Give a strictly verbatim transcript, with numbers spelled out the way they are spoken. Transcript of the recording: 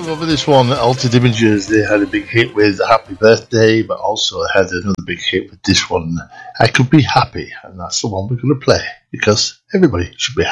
Over this one, Altered Images, they had a big hit with Happy Birthday, but also had another big hit with this one, I Could Be Happy, and that's the one we're going to play, because everybody should be happy.